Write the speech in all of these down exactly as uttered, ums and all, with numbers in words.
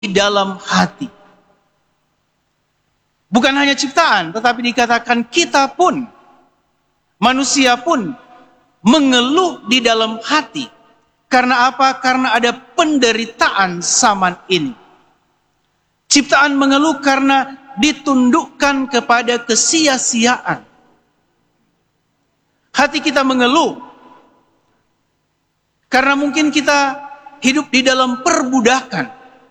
di dalam hati. Bukan hanya ciptaan, tetapi dikatakan kita pun, manusia pun mengeluh di dalam hati. Karena apa? Karena ada penderitaan zaman ini. Ciptaan mengeluh karena ditundukkan kepada kesia-siaan. Hati kita mengeluh karena mungkin kita hidup di dalam perbudakan.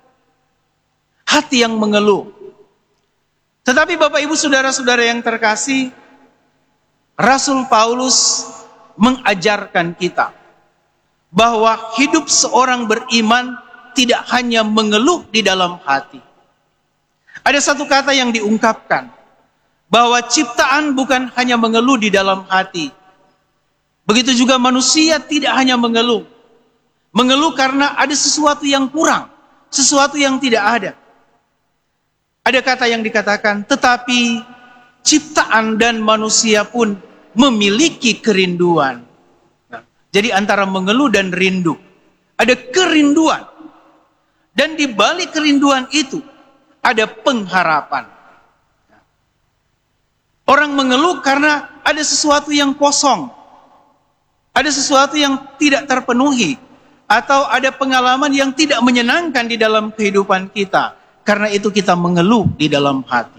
Hati yang mengeluh. Tetapi Bapak Ibu Saudara-saudara yang terkasih, Rasul Paulus mengajarkan kita bahwa hidup seorang beriman tidak hanya mengeluh di dalam hati. Ada satu kata yang diungkapkan, bahwa ciptaan bukan hanya mengeluh di dalam hati. Begitu juga manusia tidak hanya mengeluh. Mengeluh karena ada sesuatu yang kurang, sesuatu yang tidak ada. Ada kata yang dikatakan, tetapi ciptaan dan manusia pun memiliki kerinduan. Nah, jadi antara mengeluh dan rindu, ada kerinduan. Dan di balik kerinduan itu, ada pengharapan. Orang mengeluh karena ada sesuatu yang kosong. Ada sesuatu yang tidak terpenuhi. Atau ada pengalaman yang tidak menyenangkan di dalam kehidupan kita. Karena itu kita mengeluh di dalam hati.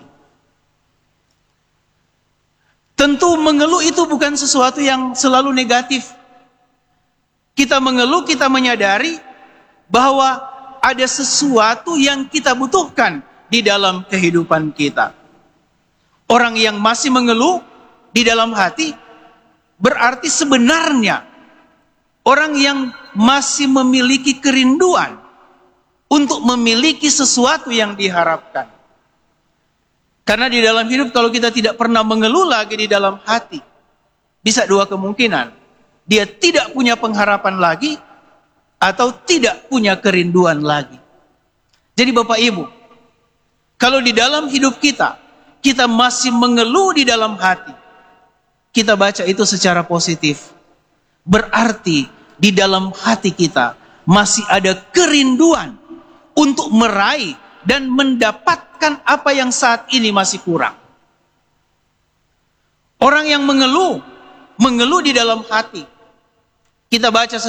Tentu mengeluh itu bukan sesuatu yang selalu negatif. Kita mengeluh, kita menyadari bahwa ada sesuatu yang kita butuhkan di dalam kehidupan kita. Orang yang masih mengeluh di dalam hati berarti sebenarnya orang yang masih memiliki kerinduan untuk memiliki sesuatu yang diharapkan. Karena di dalam hidup kalau kita tidak pernah mengeluh lagi di dalam hati, bisa dua kemungkinan. Dia tidak punya pengharapan lagi atau tidak punya kerinduan lagi. Jadi Bapak Ibu, kalau di dalam hidup kita, kita masih mengeluh di dalam hati, kita baca itu secara positif. Berarti di dalam hati kita masih ada kerinduan untuk meraih dan mendapatkan apa yang saat ini masih kurang. Orang yang mengeluh, mengeluh di dalam hati. Kita baca